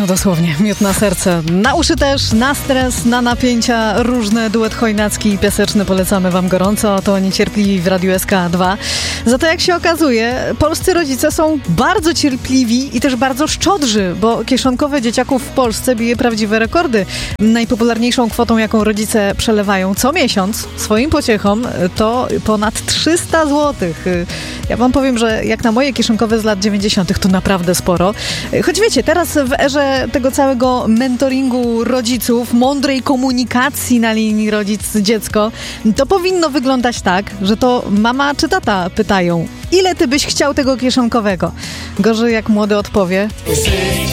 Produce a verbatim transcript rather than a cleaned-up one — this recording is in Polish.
No dosłownie, miód na serce. Na uszy też, na stres, na napięcia różne. Duet chojnacki i piaseczny polecamy wam gorąco. To Niecierpliwi w Radiu S K dwa. Za to jak się okazuje, polscy rodzice są bardzo cierpliwi i też bardzo szczodrzy, bo kieszonkowe dzieciaków w Polsce bije prawdziwe rekordy. Najpopularniejszą kwotą, jaką rodzice przelewają co miesiąc swoim pociechom, to ponad trzysta złotych. Ja wam powiem, że jak na moje kieszonkowe z lat dziewięćdziesiątych to naprawdę sporo. Choć wiecie, teraz w erze tego całego mentoringu rodziców, mądrej komunikacji na linii rodzic-dziecko, to powinno wyglądać tak, że to mama czy tata pytają, ile ty byś chciał tego kieszonkowego? Gorzej jak młody odpowie: